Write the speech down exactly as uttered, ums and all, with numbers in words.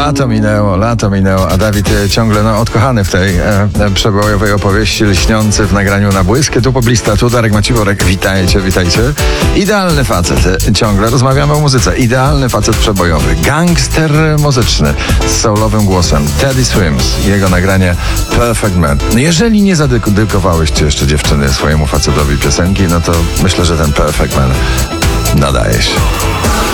Lato minęło, lato minęło, a Dawid e, ciągle no, odkochany w tej e, przebojowej opowieści, lśniący w nagraniu na błyskie. Tu poblista, tu Darek Maciworek. Witajcie, witajcie. Idealny facet. E, ciągle rozmawiamy o muzyce. Idealny facet przebojowy. Gangster muzyczny z soulowym głosem. Teddy Swims. Jego nagranie Perfect Man. No, jeżeli nie zadedykowałyście jeszcze dziewczyny swojemu facetowi piosenki, no to myślę, że ten Perfect Man nadaje się.